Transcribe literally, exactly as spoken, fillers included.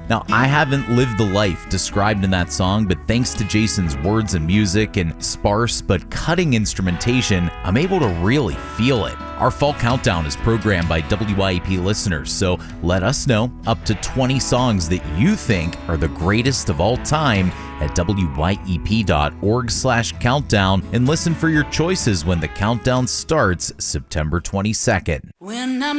Now, I haven't lived the life described in that song, but thanks to Jason's words and music and sparse but cutting instrumentation, I'm able to really feel it. Our Fall Countdown is programmed by W Y E P listeners, so let us know up to twenty songs that you think are the greatest of all time at W Y E P dot org slash countdown and listen for your choices when the countdown starts September twenty-second. When I'm